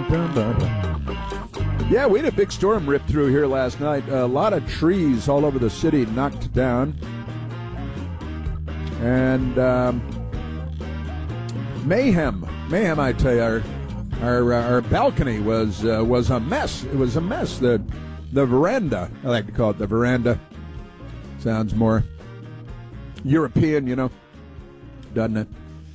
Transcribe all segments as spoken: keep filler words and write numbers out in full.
Yeah, we had a big storm rip through here last night. A lot of trees all over the city knocked down. And um, mayhem, mayhem, I tell you, our our, uh, our balcony was uh, was a mess. It was a mess. The the veranda, I like to call it the veranda. Sounds more European, you know, doesn't it?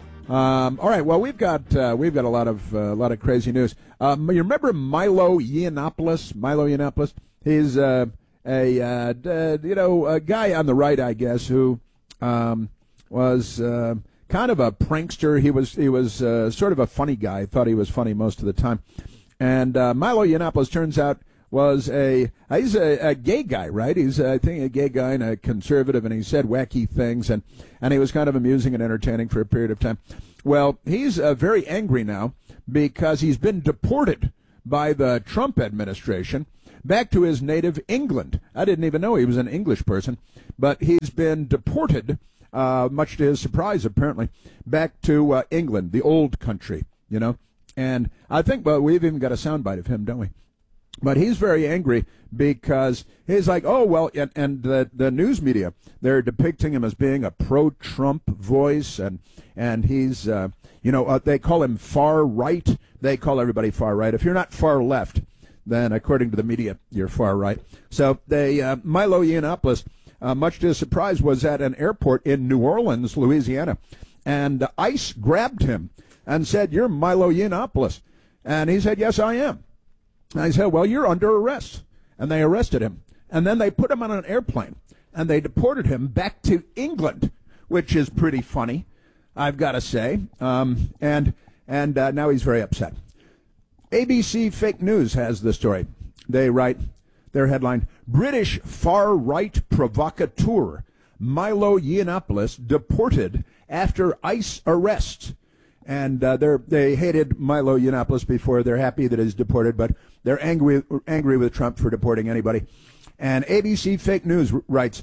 Um, all right. Well, we've got uh, we've got a lot of uh, a lot of crazy news. Um, you remember Milo Yiannopoulos? Milo Yiannopoulos. He's uh, a uh, d- you know a guy on the right, I guess, who um, was uh, kind of a prankster. He was he was uh, sort of a funny guy. Thought he was funny most of the time. And uh, Milo Yiannopoulos turns out was a he's a, a gay guy, right? He's I think a gay guy and a conservative, and he said wacky things, and and he was kind of amusing and entertaining for a period of time. Well, he's uh, very angry now because he's been deported by the Trump administration back to his native England. I didn't even know he was an English person, but he's been deported, uh, much to his surprise, apparently, back to uh, England, the old country, you know. And I think, well, we've even got a soundbite of him, don't we? But he's very angry because he's like, oh, well, and, and the, the news media, they're depicting him as being a pro-Trump voice, and and he's, uh, you know, uh, they call him far right. They call everybody far right. If you're not far left, then according to the media, you're far right. So they, uh, Milo Yiannopoulos, uh, much to his surprise, was at an airport in New Orleans, Louisiana, and uh, ICE grabbed him and said, you're Milo Yiannopoulos. And he said, yes, I am. And I said, well, you're under arrest. And they arrested him. And then they put him on an airplane. And they deported him back to England, which is pretty funny, I've got to say. Um, and and uh, now he's very upset. A B C Fake News has the story. They write their headline, British far-right provocateur Milo Yiannopoulos deported after ICE arrest. And uh, they they hated Milo Yiannopoulos before. They're happy that he's deported, but they're angry angry with Trump for deporting anybody. And A B C Fake News writes,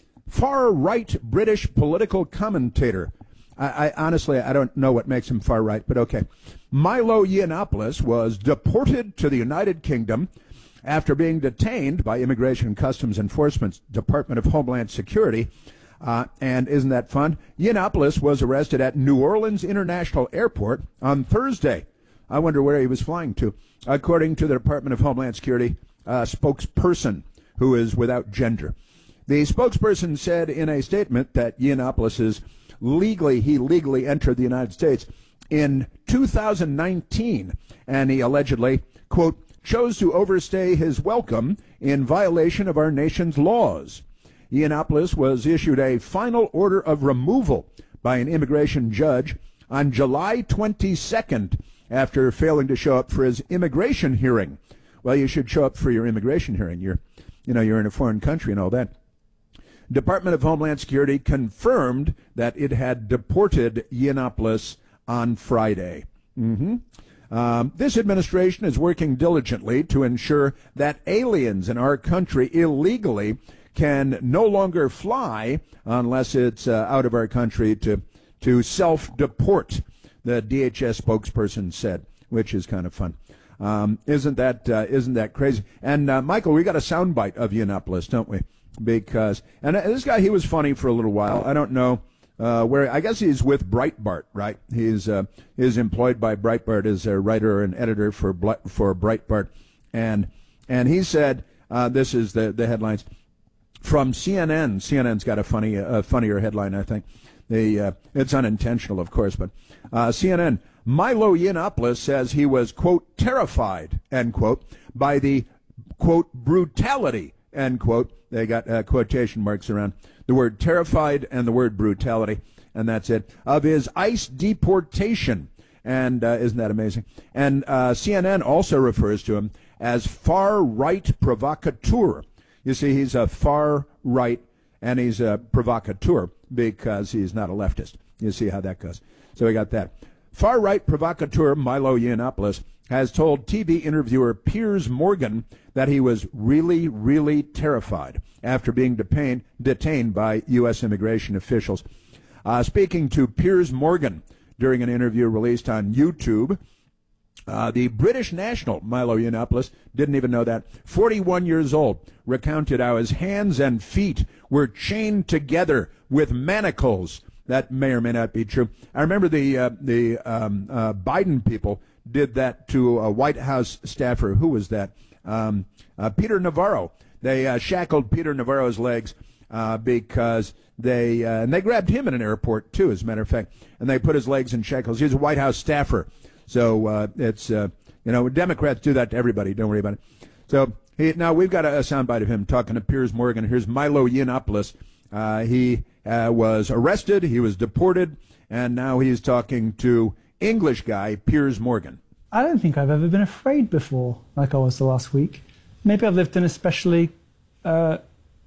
far-right British political commentator. I, I honestly, I don't know what makes him far-right, but okay. Milo Yiannopoulos was deported to the United Kingdom after being detained by Immigration and Customs Enforcement's Department of Homeland Security. Uh, and isn't that fun? Yiannopoulos was arrested at New Orleans International Airport on Thursday. I wonder where he was flying to. According to the Department of Homeland Security uh, spokesperson, who is without gender. The spokesperson said in a statement that Yiannopoulos is legally, he legally entered the United States in two thousand nineteen, and he allegedly, quote, chose to overstay his welcome in violation of our nation's laws. Yiannopoulos was issued a final order of removal by an immigration judge on July twenty-second after failing to show up for his immigration hearing. Well, you should show up for your immigration hearing. You're, you know, you're in a foreign country and all that. Department of Homeland Security confirmed that it had deported Yiannopoulos on Friday. Mm-hmm. Um, this administration is working diligently to ensure that aliens in our country illegally can no longer fly unless it's uh, out of our country to to self-deport, the D H S spokesperson said, which is kind of fun. Um, isn't that uh, isn't that crazy? And uh, Michael, we got a soundbite of Yiannopoulos, don't we? Because and uh, this guy, he was funny for a little while. I don't know uh, where. I guess he's with Breitbart, right? He's uh, is employed by Breitbart as a writer and editor for for Breitbart, and and he said uh, this is the the headlines. From C N N, C N N's got a funny, uh, funnier headline, I think. The uh, it's unintentional, of course, but uh, C N N. Milo Yiannopoulos says he was, quote, terrified, end quote, by the, quote, brutality, end quote. They got uh, quotation marks around the word terrified and the word brutality, and that's it, of his ICE deportation. And uh, isn't that amazing? And uh, C N N also refers to him as far-right provocateur. You see, he's a far right, and he's a provocateur because he's not a leftist. You see how that goes. So we got that. Far right provocateur Milo Yiannopoulos has told T V interviewer Piers Morgan that he was really, really terrified after being detained, detained by U S immigration officials. Uh, speaking to Piers Morgan during an interview released on YouTube, Uh, the British national, Milo Yiannopoulos, didn't even know that, forty-one years old, recounted how his hands and feet were chained together with manacles. That may or may not be true. I remember the uh, the um, uh, Biden people did that to a White House staffer. Who was that? Um, uh, Peter Navarro. They uh, shackled Peter Navarro's legs uh, because they uh, and they grabbed him in an airport too, as a matter of fact, and they put his legs in shackles. He was a White House staffer. So uh, it's, uh, you know, Democrats do that to everybody. Don't worry about it. So he, now we've got a, a soundbite of him talking to Piers Morgan. Here's Milo Yiannopoulos. Uh, he uh, was arrested. He was deported. And now he's talking to English guy Piers Morgan. I don't think I've ever been afraid before like I was the last week. Maybe I've lived an especially uh,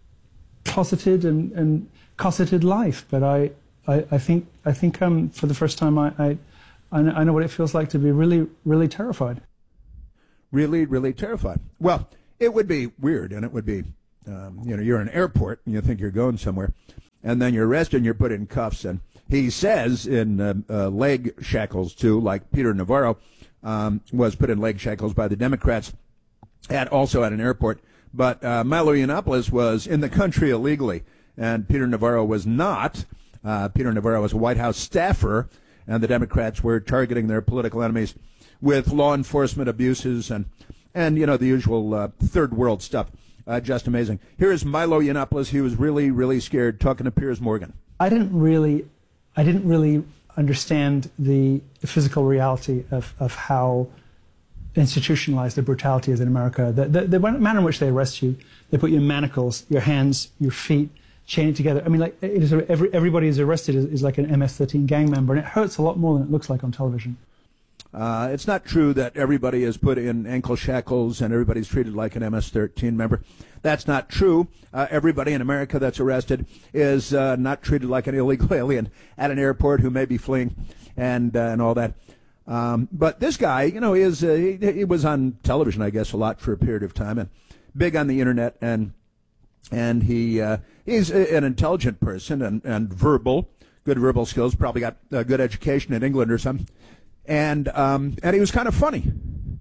closeted and, and cosseted life. But I, I, I think, I think um, for the first time I... I I know what it feels like to be really, really terrified. Really, really terrified. Well, it would be weird, and it would be, um, you know, you're in an airport, and you think you're going somewhere, and then you're arrested, and you're put in cuffs, and he says in uh, uh, leg shackles, too, like Peter Navarro um, was put in leg shackles by the Democrats, and also at an airport. But uh, Milo Yiannopoulos was in the country illegally, and Peter Navarro was not. Uh, Peter Navarro was a White House staffer, and the Democrats were targeting their political enemies with law enforcement abuses and, and you know, the usual uh, third world stuff. Uh, just amazing. Here is Milo Yiannopoulos. He was really, really scared, talking to Piers Morgan. I didn't really, I didn't really understand the physical reality of, of how institutionalized the brutality is in America. The, the, the manner in which they arrest you, they put you in manacles, your hands, your feet, chain it together. I mean, like, it is, every, everybody who's arrested is, is like an M S thirteen gang member, and it hurts a lot more than it looks like on television. Uh, it's not true that everybody is put in ankle shackles and everybody's treated like an M S thirteen member. That's not true. Uh, everybody in America that's arrested is uh, not treated like an illegal alien at an airport who may be fleeing and uh, and all that. Um, but this guy, you know, is uh, he, he was on television, I guess, a lot for a period of time, and big on the internet, and and he uh, he's an intelligent person and, and verbal, good verbal skills, probably got a good education in England or something. And um, and he was kind of funny.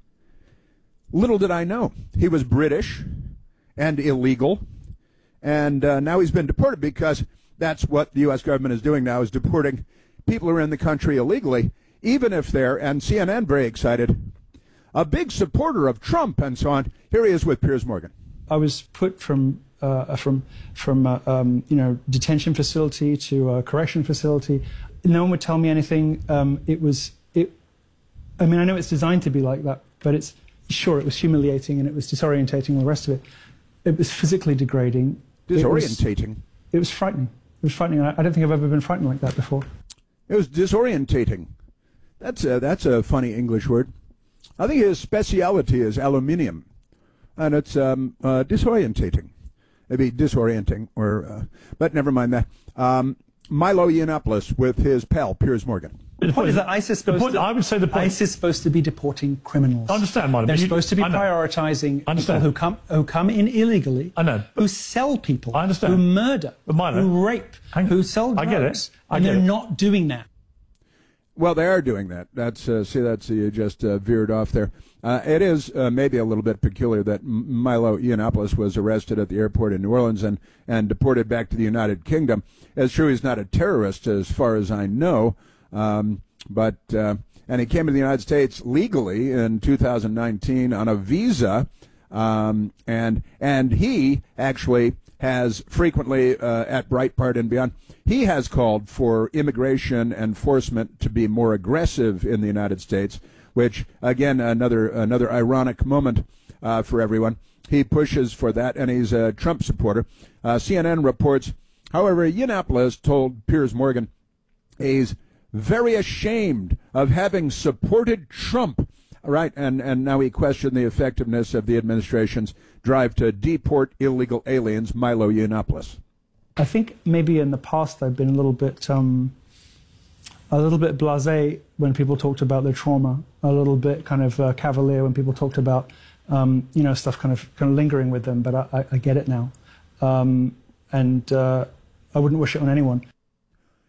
Little did I know, he was British and illegal, and uh, now he's been deported because that's what the U S government is doing now, is deporting people who are in the country illegally, even if they're, and C N N very excited, a big supporter of Trump and so on. Here he is with Piers Morgan. I was put from uh, from from uh, um, you know, detention facility to a correction facility. No one would tell me anything. Um, it was it. I mean, I know it's designed to be like that, but it's sure it was humiliating and it was disorientating. All the rest of it. It was physically degrading. Disorientating. It was, it was frightening. It was frightening. I, I don't think I've ever been frightened like that before. It was disorientating. That's a, that's a funny English word. I think his speciality is aluminium, and it's um, uh, disorientating. Maybe disorienting, or uh, but never mind that. Um, Milo Yiannopoulos with his pal Piers Morgan. The point is that ISIS is supposed point, to, I would say the point, ISIS is supposed to be deporting criminals. I understand, Milo. They're you, supposed to be I know. prioritizing I people who come who come in illegally. I know. Who sell people. I understand. Who murder. But Milo, who rape. hang, who sell drugs. I get it. I and get they're it. not doing that. Well, they are doing that. That's uh, see, that's uh, you just uh, veered off there. Uh, it is uh, maybe a little bit peculiar that Milo Yiannopoulos was arrested at the airport in New Orleans and, and deported back to the United Kingdom. It's true he's not a terrorist, as far as I know, um, but uh, and he came to the United States legally in two thousand nineteen on a visa, um, and and he actually has frequently uh, at Breitbart and beyond, he has called for immigration enforcement to be more aggressive in the United States, which, again, another another ironic moment uh, for everyone. He pushes for that, and he's a Trump supporter. Uh, C N N reports, however, Yiannopoulos told Piers Morgan he's very ashamed of having supported Trump. Right, and, and now he questioned the effectiveness of the administration's drive to deport illegal aliens. Milo Yiannopoulos. I think maybe in the past I've been a little bit, um, a little bit blasé when people talked about their trauma, a little bit kind of uh, cavalier when people talked about, um, you know, stuff kind of kind of lingering with them. But I, I, I get it now, um, and uh, I wouldn't wish it on anyone.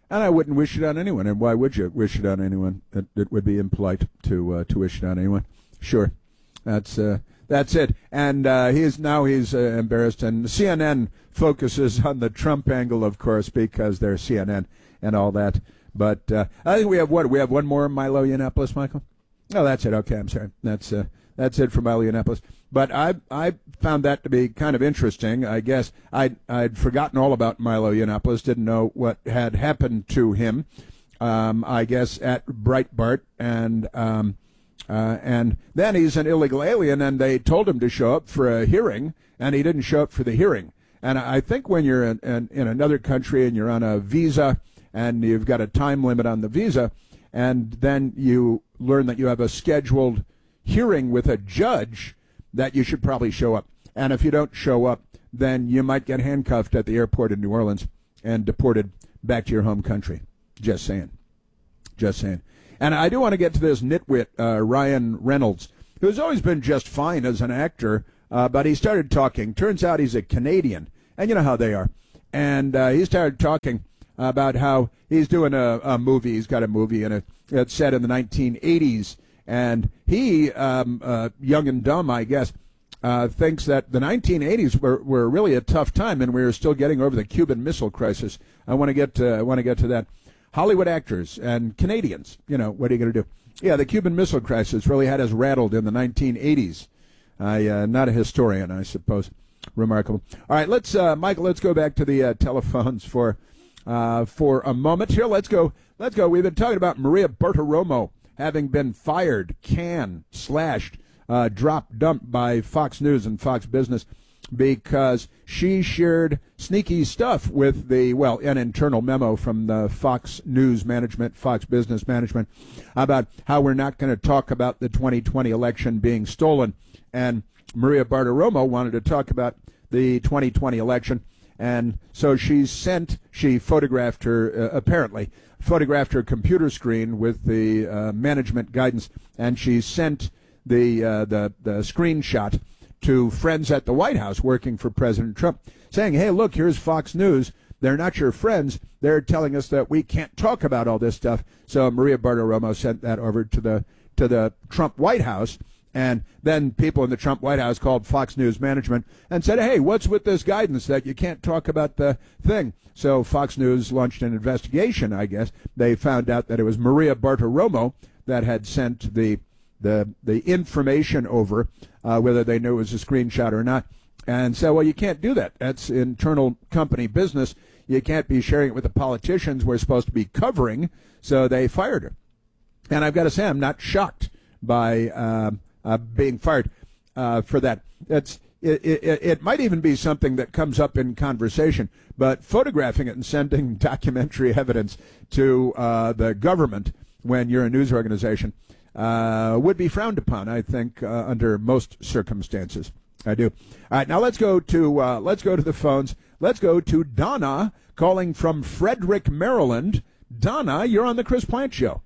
And I wouldn't wish it on anyone. And why would you wish it on anyone? It, it would be impolite to uh, to wish it on anyone. Sure, that's uh, that's it. And uh, he's now he's uh, embarrassed. And C N N focuses on the Trump angle, of course, because they're C N N and all that. But uh, I think we have what we have one more Milo Yiannopoulos, Michael. Oh, that's it. Okay, I'm sorry. That's uh, that's it for Milo Yiannopoulos. But I I found that to be kind of interesting. I guess I'd, I'd forgotten all about Milo Yiannopoulos, didn't know what had happened to him, um, I guess, at Breitbart. And um, uh, and then he's an illegal alien, and they told him to show up for a hearing, and he didn't show up for the hearing. And I think when you're in, in, in another country and you're on a visa and you've got a time limit on the visa, and then you learn that you have a scheduled hearing with a judge, that you should probably show up. And if you don't show up, then you might get handcuffed at the airport in New Orleans and deported back to your home country. Just saying. Just saying. And I do want to get to this nitwit, uh, Ryan Reynolds, who's always been just fine as an actor, uh, but he started talking. Turns out he's a Canadian, and you know how they are. And uh, he started talking about how he's doing a, a movie. He's got a movie in it that's set in the nineteen eighties. And he, um, uh, young and dumb, I guess, uh, thinks that the nineteen eighties were, were really a tough time, and we were still getting over the Cuban Missile Crisis. I want to get to, I want to get to that. Hollywood actors and Canadians, you know, what are you going to do? Yeah, the Cuban Missile Crisis really had us rattled in the nineteen eighties. I, uh, not a historian, I suppose. Remarkable. All right, let's, uh, Michael, let's go back to the uh, telephones for, uh, for a moment here. Let's go. Let's go. We've been talking about Maria Bartiromo having been fired, canned, slashed, uh, dropped, dumped by Fox News and Fox Business because she shared sneaky stuff with the, well, an internal memo from the Fox News management, Fox Business management, about how we're not going to talk about the twenty twenty election being stolen. And Maria Bartiromo wanted to talk about the twenty twenty election. And so she sent, she photographed her, uh, apparently, photographed her computer screen with the uh, management guidance, and she sent the, uh, the the screenshot to friends at the White House working for President Trump, saying, hey, look, here's Fox News. They're not your friends. They're telling us that we can't talk about all this stuff. So Maria Bartiromo sent that over to the to the Trump White House. And then people in the Trump White House called Fox News management and said, hey, what's with this guidance that you can't talk about the thing? So Fox News launched an investigation, I guess. They found out that it was Maria Bartiromo that had sent the the the information over, uh, whether they knew it was a screenshot or not. And so, well, you can't do that. That's internal company business. You can't be sharing it with the politicians we're supposed to be covering. So they fired her. And I've got to say, I'm not shocked by uh, uh, being fired uh, for that. It's it, it, it might even be something that comes up in conversation, but photographing it and sending documentary evidence to uh, the government when you're a news organization uh, would be frowned upon, I think, uh, under most circumstances. I do. All right, now let's go to uh, let's go to the phones. Let's go to Donna calling from Frederick, Maryland. Donna, you're on the Chris Plante Show.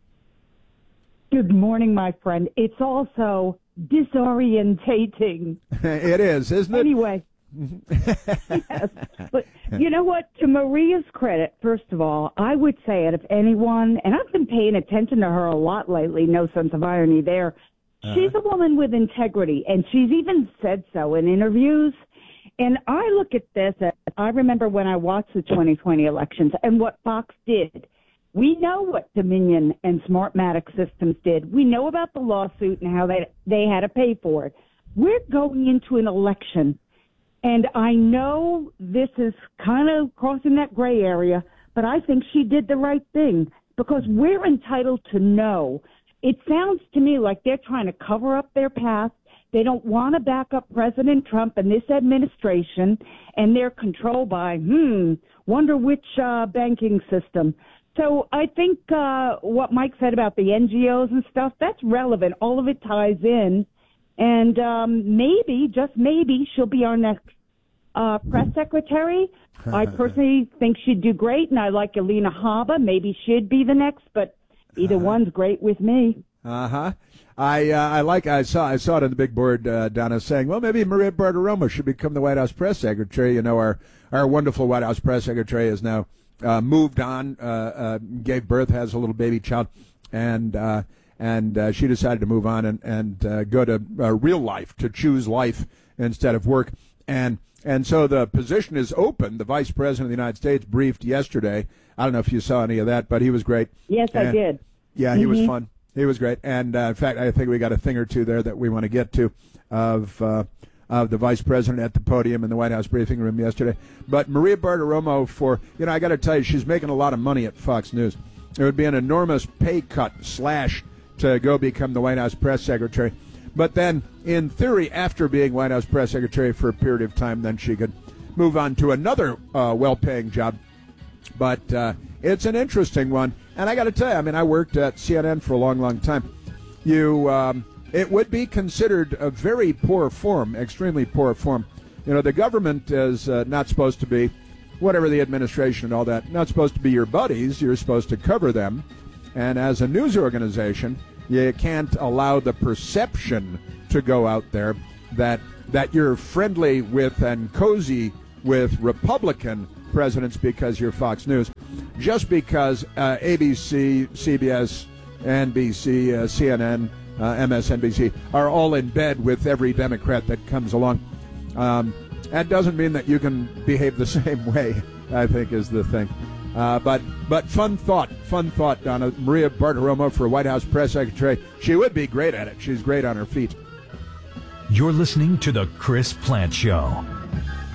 Good morning, my friend. It's also disorientating. It is, isn't it? Anyway, yes. But you know what? To Maria's credit, first of all, I would say it if anyone, and I've been paying attention to her a lot lately, no sense of irony there. Uh-huh. She's a woman with integrity, and she's even said so in interviews. And I look at this, as I remember when I watched the twenty twenty elections and what Fox did. We know what Dominion and Smartmatic Systems did. We know about the lawsuit and how they they had to pay for it. We're going into an election, and I know this is kind of crossing that gray area, but I think she did the right thing because we're entitled to know. It sounds to me like they're trying to cover up their past. They don't want to back up President Trump and this administration, and they're controlled by, hmm, wonder which uh, banking system. So I think uh, what Mike said about the N G Os and stuff, that's relevant. All of it ties in. And um, maybe, just maybe, she'll be our next uh, press secretary. I personally think she'd do great, and I like Alina Habba. Maybe she'd be the next, but either uh-huh. one's great with me. Uh-huh. I uh, I like I saw I saw it on the big board, uh, Donna, saying, well, maybe Maria Bartiromo should become the White House press secretary. You know, our, our wonderful White House press secretary is now uh, moved on, uh, uh, gave birth, has a little baby child, and uh, and uh, she decided to move on and and uh, go to uh, real life, to choose life instead of work, and and so the position is open. The Vice President of the United States briefed yesterday. I don't know if you saw any of that, but he was great. Yes, and, I did. Yeah, he mm-hmm. was fun. He was great, and uh, in fact, I think we got a thing or two there that we want to get to of. Uh, of the Vice President at the podium in the White House briefing room yesterday. But Maria Bartiromo, for, you know, I got to tell you, she's making a lot of money at Fox News. It would be an enormous pay cut slash to go become the White House press secretary. But then, in theory, after being White House press secretary for a period of time, then she could move on to another uh, well-paying job. But uh, it's an interesting one. And I got to tell you, I mean, I worked at C N N for a long, long time. You... Um, It would be considered a very poor form, extremely poor form. You know, the government is uh, not supposed to be, whatever the administration and all that, not supposed to be your buddies. You're supposed to cover them. And as a news organization, you can't allow the perception to go out there that that you're friendly with and cozy with Republican presidents because you're Fox News. Just because uh, A B C, C B S, N B C, uh, C N N, Uh, M S N B C are all in bed with every Democrat that comes along. Um, that doesn't mean that you can behave the same way, I think, is the thing. Uh, but but fun thought, fun thought, Donna. Maria Bartiromo for White House press secretary. She would be great at it. She's great on her feet. You're listening to The Chris Plante Show.